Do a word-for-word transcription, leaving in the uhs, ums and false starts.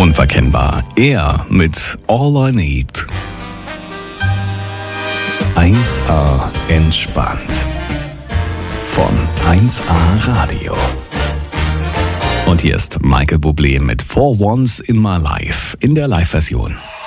Unverkennbar. Er mit All I Need. eins A entspannt. Von eins A Radio. Und hier ist Michael Bublé mit For Once in My Life in der Live-Version.